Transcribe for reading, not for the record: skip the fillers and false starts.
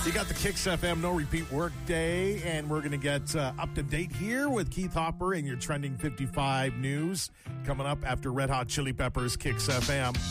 You got the Kicks FM No Repeat Work Day, and we're going to get up to date here with Keith Hopper and your Trending 55 news coming up after Red Hot Chili Peppers Kicks FM.